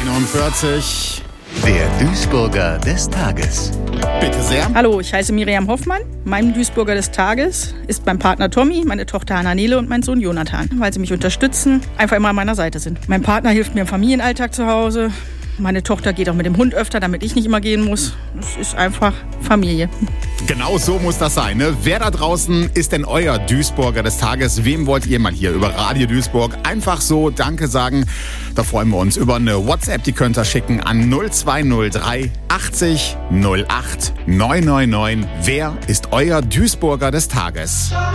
41. Der Duisburger des Tages. Bitte sehr. Hallo, ich heiße Miriam Hoffmann. Mein Duisburger des Tages ist mein Partner Tommy, meine Tochter Hannah-Nele und mein Sohn Jonathan, weil sie mich unterstützen, einfach immer an meiner Seite sind. Mein Partner hilft mir im Familienalltag zu Hause. Meine Tochter geht auch mit dem Hund öfter, damit ich nicht immer gehen muss. Es ist einfach Familie. Genau so muss das sein, ne? Wer da draußen ist denn euer Duisburger des Tages? Wem wollt ihr mal hier über Radio Duisburg einfach so Danke sagen? Da freuen wir uns über eine WhatsApp, die könnt ihr schicken an 0203 80 08 999. Wer ist euer Duisburger des Tages?